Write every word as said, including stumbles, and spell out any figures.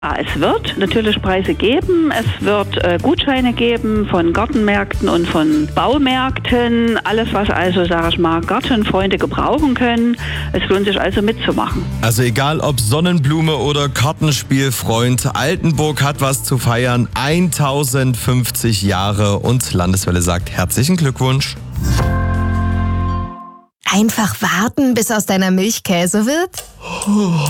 Ja, es wird natürlich Preise geben, es wird äh, Gutscheine geben von Gartenmärkten und von Baumärkten, alles was also, sage ich mal, Gartenfreunde gebrauchen können. Es lohnt sich also mitzumachen. Also egal ob Sonnenblume oder Kartenspielfreund, Altenburg hat was zu feiern, tausendfünfzig Jahre und Landeswelle sagt herzlichen Glückwunsch. Einfach warten, bis aus deiner Milch Käse wird?